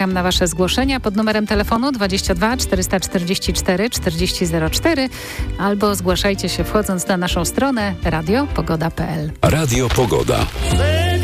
na Wasze zgłoszenia pod numerem telefonu 22 444 4004 albo zgłaszajcie się wchodząc na naszą stronę radiopogoda.pl. Radio Pogoda.